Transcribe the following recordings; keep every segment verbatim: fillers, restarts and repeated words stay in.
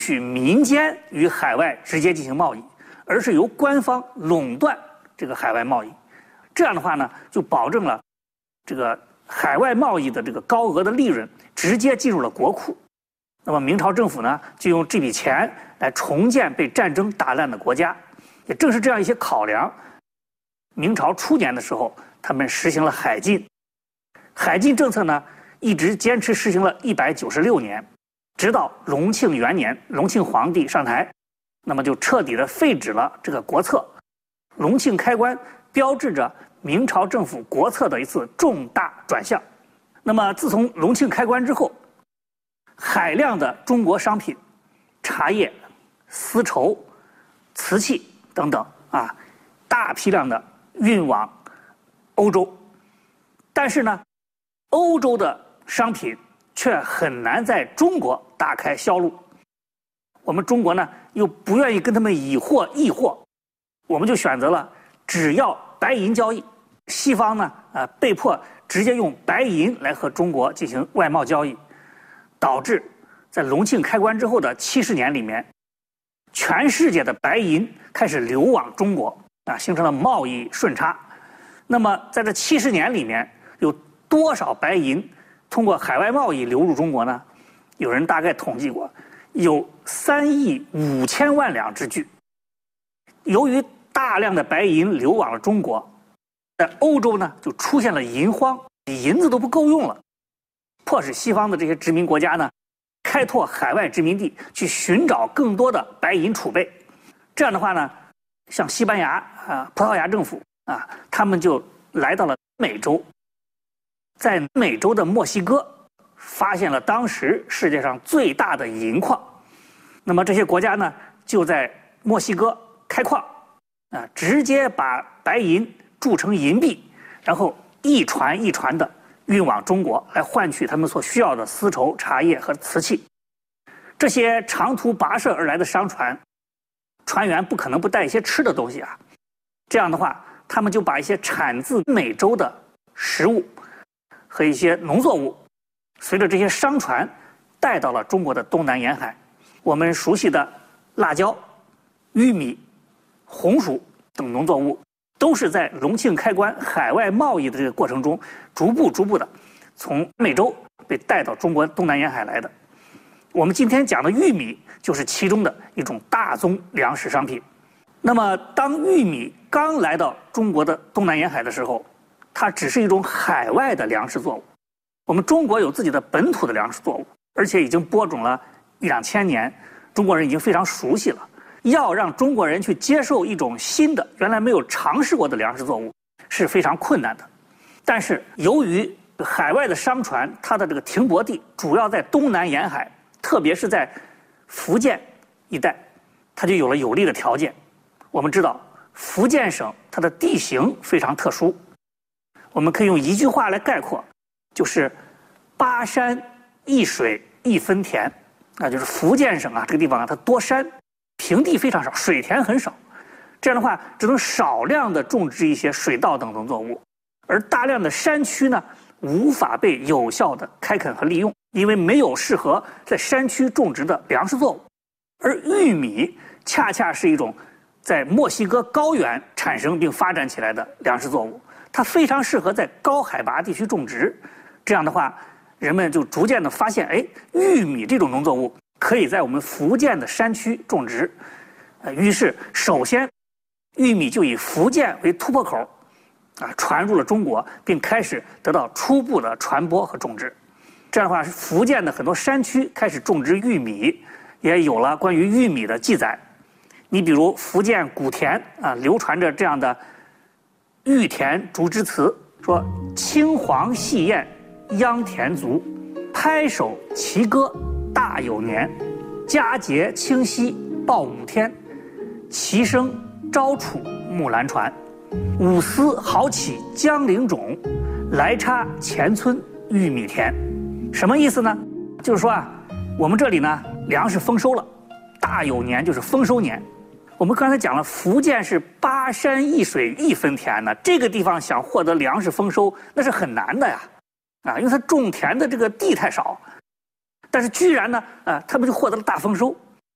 许民间与海外直接进行贸易，而是由官方垄断这个海外贸易。这样的话呢，就保证了这个海外贸易的这个高额的利润直接进入了国库。那么明朝政府呢，就用这笔钱来重建被战争打烂的国家。也正是这样一些考量，明朝初年的时候，他们实行了海禁。海禁政策呢，一直坚持实行了一百九十六年，直到隆庆元年，隆庆皇帝上台，那么就彻底的废止了这个国策。隆庆开关标志着明朝政府国策的一次重大转向。那么自从隆庆开关之后，海量的中国商品，茶叶、丝绸、瓷器等等啊，大批量的运往欧洲。但是呢，欧洲的商品却很难在中国打开销路。我们中国呢，又不愿意跟他们以货易货，我们就选择了只要白银交易。西方呢，呃，被迫直接用白银来和中国进行外贸交易，导致在隆庆开关之后的七十年里面，全世界的白银开始流往中国啊，形成了贸易顺差。那么在这七十年里面，有多少白银通过海外贸易流入中国呢？有人大概统计过，有三亿五千万两之巨。由于大量的白银流往了中国，在欧洲呢就出现了银荒，银子都不够用了，迫使西方的这些殖民国家呢开拓海外殖民地，去寻找更多的白银储备。这样的话呢，像西班牙啊、葡萄牙政府啊，他们就来到了美洲，在美洲的墨西哥发现了当时世界上最大的银矿。那么这些国家呢，就在墨西哥开矿啊，直接把白银铸成银币，然后一船一船的运往中国，来换取他们所需要的丝绸、茶叶和瓷器。这些长途跋涉而来的商船，船员不可能不带一些吃的东西啊。这样的话，他们就把一些产自美洲的食物和一些农作物，随着这些商船带到了中国的东南沿海。我们熟悉的辣椒、玉米、红薯等农作物，都是在隆庆开关海外贸易的这个过程中，逐步逐步的从美洲被带到中国东南沿海来的。我们今天讲的玉米就是其中的一种大宗粮食商品。那么当玉米刚来到中国的东南沿海的时候，它只是一种海外的粮食作物。我们中国有自己的本土的粮食作物，而且已经播种了一两千年，中国人已经非常熟悉了。要让中国人去接受一种新的、原来没有尝试过的粮食作物，是非常困难的。但是由于海外的商船，它的这个停泊地主要在东南沿海，特别是在福建一带，它就有了有利的条件。我们知道，福建省它的地形非常特殊，我们可以用一句话来概括，就是八山一水一分田。那就是福建省啊，这个地方啊，它多山，平地非常少，水田很少。这样的话，只能少量的种植一些水稻等农作物，而大量的山区呢，无法被有效的开垦和利用，因为没有适合在山区种植的粮食作物。而玉米恰恰是一种在墨西哥高原产生并发展起来的粮食作物，它非常适合在高海拔地区种植。这样的话，人们就逐渐的发现，哎，玉米这种农作物可以在我们福建的山区种植。呃，于是首先，玉米就以福建为突破口，啊，传入了中国，并开始得到初步的传播和种植。这样的话，福建的很多山区开始种植玉米，也有了关于玉米的记载。你比如福建古田啊，流传着这样的玉田竹枝词，说青黄细燕秧田足，拍手齐歌大有年，佳节清溪报五天，齐声招楚木兰船，五丝好起江陵种，来插前村玉米田。什么意思呢？就是说啊，我们这里呢粮食丰收了，大有年就是丰收年。我们刚才讲了，福建是八山一水一分田呢，这个地方想获得粮食丰收那是很难的呀，啊，因为它种田的这个地太少。但是居然呢，啊，他们就获得了大丰收。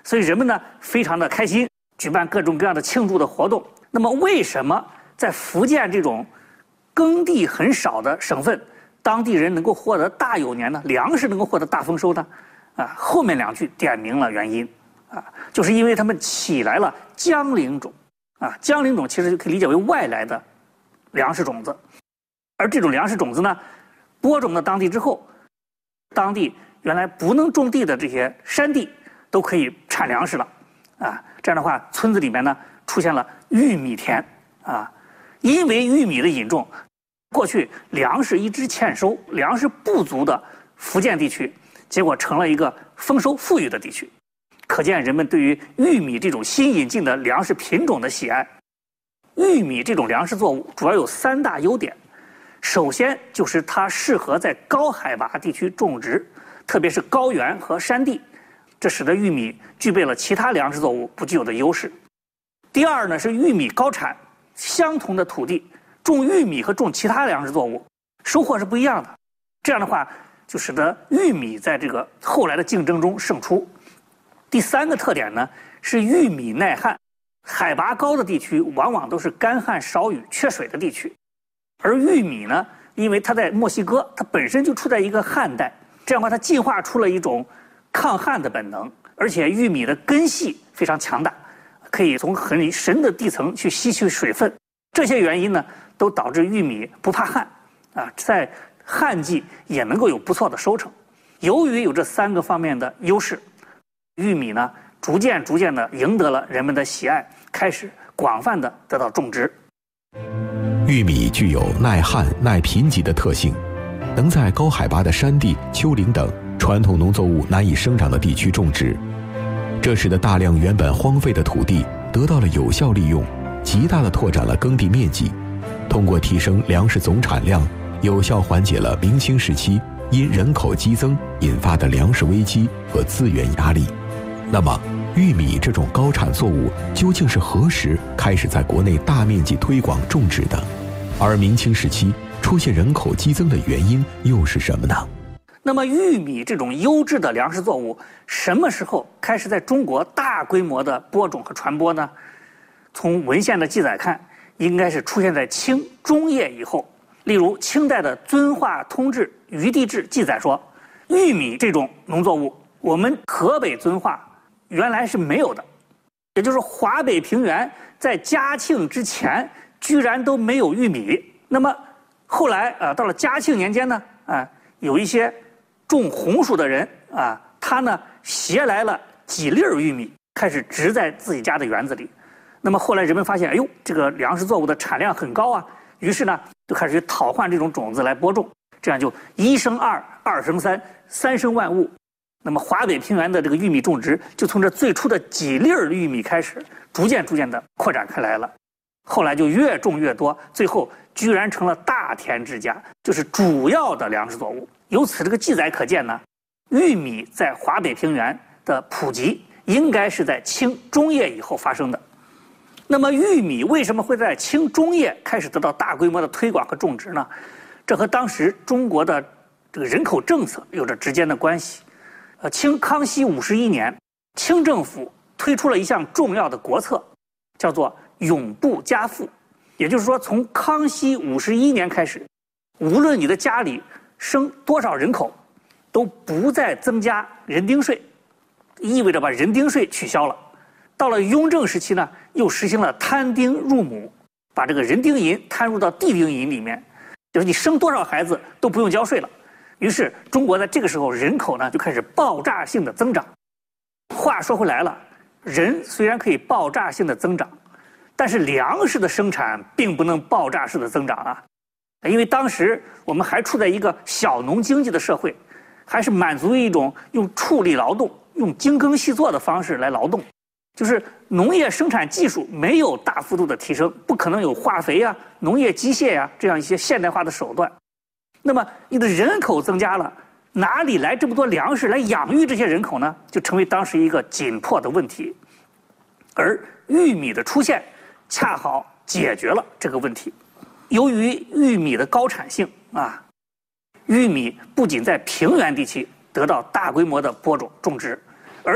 所以人们呢非常的开心，举办各种各样的庆祝的活动。那么为什么在福建这种耕地很少的省份，当地人能够获得大有年呢？粮食能够获得大丰收呢？啊，后面两句点明了原因，啊，就是因为他们起来了江陵种，啊，江陵种其实就可以理解为外来的粮食种子，而这种粮食种子呢，播种到当地之后，当地原来不能种地的这些山地都可以产粮食了，啊，这样的话，村子里面呢出现了玉米田，啊，因为玉米的引种，过去粮食一直欠收、粮食不足的福建地区，结果成了一个丰收富裕的地区。可见人们对于玉米这种新引进的粮食品种的喜爱。玉米这种粮食作物主要有三大优点，首先就是它适合在高海拔地区种植，特别是高原和山地，这使得玉米具备了其他粮食作物不具有的优势。第二呢，是玉米高产，相同的土地种玉米和种其他粮食作物收获是不一样的，这样的话就使得玉米在这个后来的竞争中胜出。第三个特点呢，是玉米耐旱，海拔高的地区往往都是干旱少雨缺水的地区，而玉米呢，因为它在墨西哥，它本身就处在一个旱带，这样的话它进化出了一种抗旱的本能，而且玉米的根系非常强大，可以从很深的地层去吸取水分，这些原因呢，都导致玉米不怕旱，啊，在旱季也能够有不错的收成。由于有这三个方面的优势，玉米呢，逐渐逐渐地赢得了人们的喜爱，开始广泛地得到种植。 玉米具有耐旱、耐贫瘠的特性，能在高海拔的山地、丘陵等传统农作物难以生长的地区种植，这使得大量原本荒废的土地得到了有效利用，极大地拓展了耕地面积，通过提升粮食总产量，有效缓解了明清时期因人口激增引发的粮食危机和资源压力。那么，玉米这种高产作物究竟是何时开始在国内大面积推广种植的？而明清时期出现人口激增的原因又是什么呢？ 那么，玉米这种优质的粮食作物什么时候开始在中国大规模的播种和传播呢？从文献的记载看，应该是出现在清中叶以后。例如，清代的《遵化通志·余地志》记载说，玉米这种农作物，我们河北遵化原来是没有的，也就是华北平原在嘉庆之前居然都没有玉米。那么后来啊、呃，到了嘉庆年间呢，啊、呃，有一些种红薯的人啊、呃，他呢携来了几粒玉米，开始植在自己家的园子里。那么后来人们发现，哎呦，这个粮食作物的产量很高啊，于是呢就开始去讨换这种种子来播种，这样就一生二，二生三，三生万物。那么华北平原的这个玉米种植就从这最初的几粒玉米开始，逐渐逐渐的扩展开来了。后来就越种越多，最后居然成了大田之家，就是主要的粮食作物。由此这个记载可见呢，玉米在华北平原的普及应该是在清中叶以后发生的。那么玉米为什么会在清中叶开始得到大规模的推广和种植呢？这和当时中国的这个人口政策有着直接的关系。呃，清康熙五十一年，清政府推出了一项重要的国策，叫做永不加赋。也就是说，从康熙五十一年开始，无论你的家里生多少人口，都不再增加人丁税，意味着把人丁税取消了。到了雍正时期呢，又实行了摊丁入亩，把这个人丁银摊入到地丁银里面，就是你生多少孩子都不用交税了。于是中国在这个时候人口呢就开始爆炸性的增长。话说回来了，人虽然可以爆炸性的增长，但是粮食的生产并不能爆炸式的增长啊，因为当时我们还处在一个小农经济的社会，还是满足于一种用畜力劳动、用精耕细作的方式来劳动，就是农业生产技术没有大幅度的提升，不可能有化肥呀、农业机械呀这样一些现代化的手段。那么你的人口增加了，哪里来这么多粮食来养育这些人口呢？就成为当时一个紧迫的问题。而玉米的出现恰好解决了这个问题。由于玉米的高产性啊，玉米不仅在平原地区得到大规模的播种种植，而且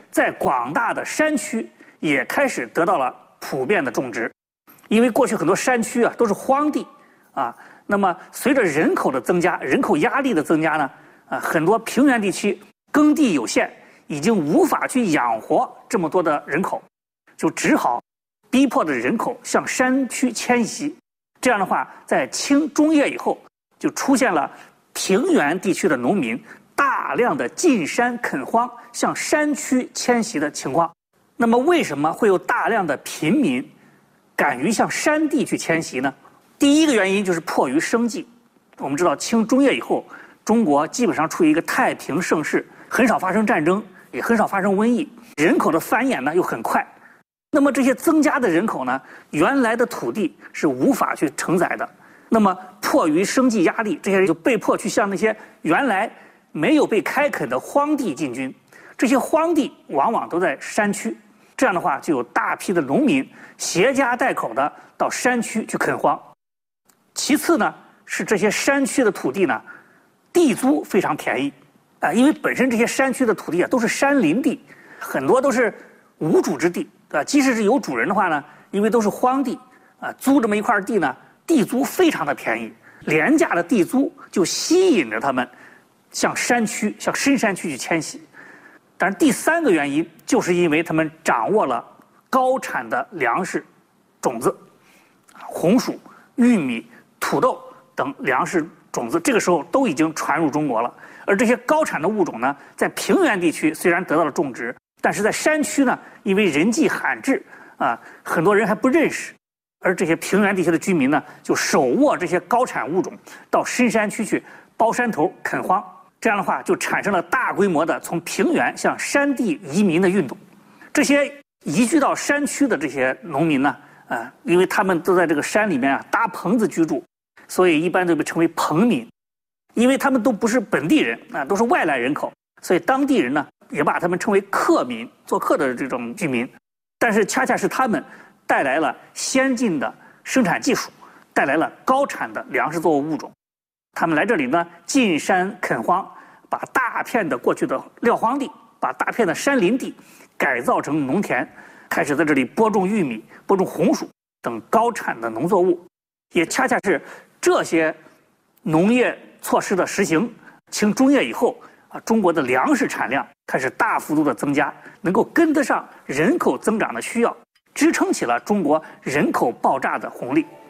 在广大的山区也开始得到了普遍的种植。因为过去很多山区啊都是荒地啊，那么随着人口的增加，人口压力的增加呢，啊，很多平原地区耕地有限，已经无法去养活这么多的人口，就只好逼迫的人口向山区迁徙。这样的话，在清中叶以后，就出现了平原地区的农民大量的进山垦荒，向山区迁徙的情况。那么，为什么会有大量的平民敢于向山地去迁徙呢？第一个原因就是迫于生计。我们知道，清中叶以后，中国基本上处于一个太平盛世，很少发生战争，也很少发生瘟疫，人口的繁衍呢又很快。那么这些增加的人口呢，原来的土地是无法去承载的。那么迫于生计压力，这些人就被迫去向那些原来没有被开垦的荒地进军。这些荒地往往都在山区，这样的话就有大批的农民携家带口的到山区去垦荒。其次呢，是这些山区的土地呢，地租非常便宜啊，因为本身这些山区的土地啊都是山林地，很多都是无主之地啊。即使是有主人的话呢，因为都是荒地啊，租这么一块地呢，地租非常的便宜，廉价的地租就吸引着他们向山区、向深山区去迁徙。但是第三个原因，就是因为他们掌握了高产的粮食种子，红薯、玉米、土豆等粮食种子，这个时候都已经传入中国了。而这些高产的物种呢，在平原地区虽然得到了种植，但是在山区呢，因为人迹罕至啊，很多人还不认识。而这些平原地区的居民呢，就手握这些高产物种，到深山区去包山头垦荒。这样的话，就产生了大规模的从平原向山地移民的运动。这些移居到山区的这些农民呢，啊，因为他们都在这个山里面啊搭棚子居住，所以一般都被称为棚民。因为他们都不是本地人啊，都是外来人口，所以当地人呢也把他们称为客民，做客的这种居民。但是恰恰是他们带来了先进的生产技术，带来了高产的粮食作物物种。他们来这里呢，进山垦荒，把大片的过去的撂荒地，把大片的山林地改造成农田，开始在这里播种玉米、播种红薯等高产的农作物。也恰恰是这些农业措施的实行，清中叶以后啊，中国的粮食产量开始大幅度的增加，能够跟得上人口增长的需要，支撑起了中国人口爆炸的红利。